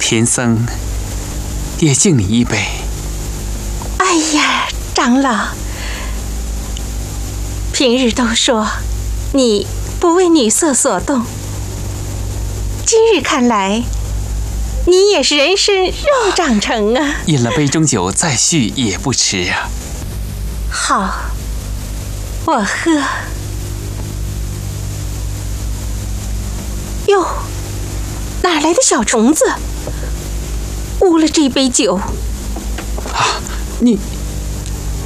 贫僧也敬你一杯。 哎呀，长老，平日都说你不为女色所动，今日看来，你也是人参肉长成啊！ 饮了杯中酒再续也不迟啊。 好，我喝。哟，哪来的小虫子，污了这杯酒？ 啊，你